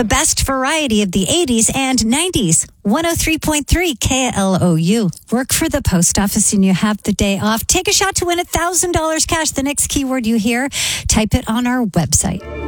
The best variety of the 80s and 90s. 103.3 KLOU. Work for the post office and you have the day off. Take a shot to win $1,000 cash. The next keyword you hear, type it on our website.